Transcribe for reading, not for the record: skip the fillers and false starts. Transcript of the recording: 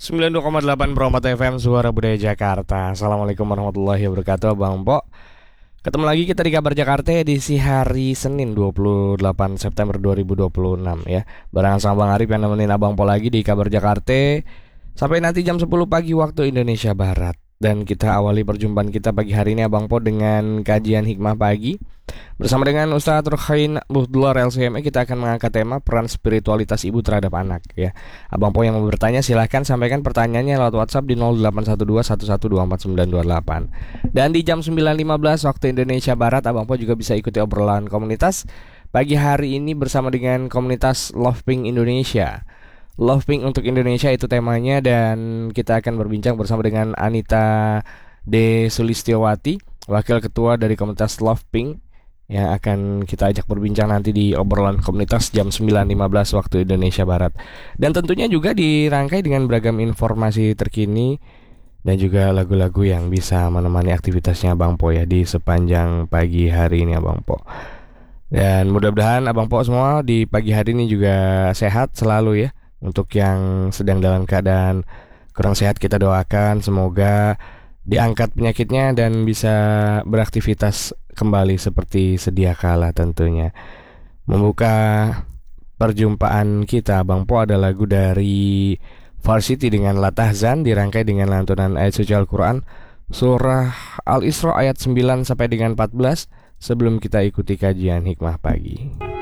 92,8 Promote FM Suara Budaya Jakarta. Assalamualaikum warahmatullahi wabarakatuh, Bang Pok. Ketemu lagi kita di Kabar Jakarta edisi hari Senin 28 September 2026 ya. Barengan sama Bang Arif yang nemenin Abang Pok lagi di Kabar Jakarta sampai nanti jam 10 pagi waktu Indonesia Barat. Dan kita awali perjumpaan kita pagi hari ini Abang Po dengan kajian hikmah pagi. Bersama dengan Ustadz Rukhain Buhdullah LCME kita akan mengangkat tema peran spiritualitas ibu terhadap anak ya. Abang Po yang mau bertanya silahkan sampaikan pertanyaannya lewat WhatsApp di 081211242928. Dan di jam 9.15 waktu Indonesia Barat Abang Po juga bisa ikuti obrolan komunitas pagi hari ini bersama dengan komunitas Love Pink Indonesia. Love Pink untuk Indonesia itu temanya, dan kita akan berbincang bersama dengan Anita D. Sulistiowati, wakil ketua dari komunitas Love Pink, yang akan kita ajak berbincang nanti di obrolan komunitas jam 9.15 waktu Indonesia Barat. Dan tentunya juga dirangkai dengan beragam informasi terkini dan juga lagu-lagu yang bisa menemani aktivitasnya Abang Po ya di sepanjang pagi hari ini Abang Po. Dan mudah-mudahan Abang Po semua di pagi hari ini juga sehat selalu ya. Untuk yang sedang dalam keadaan kurang sehat kita doakan semoga diangkat penyakitnya dan bisa beraktivitas kembali seperti sedia kala tentunya. Membuka perjumpaan kita Bang Po ada lagu dari Varsity dengan La Tahzan dirangkai dengan lantunan ayat suci Al-Quran Surah Al-Isra ayat 9 sampai dengan 14 sebelum kita ikuti kajian hikmah pagi.